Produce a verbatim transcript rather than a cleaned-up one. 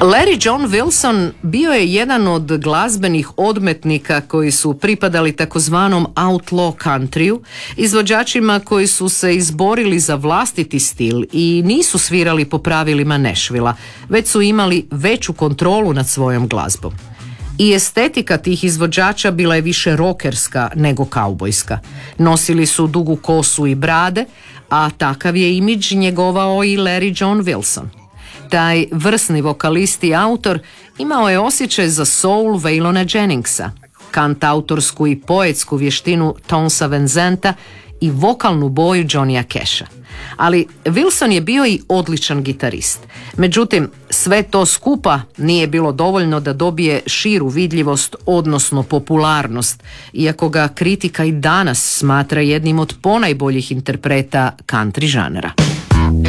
Larry John Wilson bio je jedan od glazbenih odmetnika koji su pripadali takozvanom outlaw countryu, izvođačima koji su se izborili za vlastiti stil i nisu svirali po pravilima Nashvilla, već su imali veću kontrolu nad svojom glazbom. I estetika tih izvođača bila je više rokerska nego kaubojska. Nosili su dugu kosu i brade, a takav je imidž njegovao i Larry John Wilson. Taj vrsni vokalist i autor imao je osjećaj za soul Waylona Jenningsa, kantautorsku i poetsku vještinu Tonesa Van Zanta i vokalnu boju Johnnya Casha. Ali Wilson je bio i odličan gitarist. Međutim, sve to skupa nije bilo dovoljno da dobije širu vidljivost, odnosno popularnost, iako ga kritika i danas smatra jednim od ponajboljih interpreta country žanra.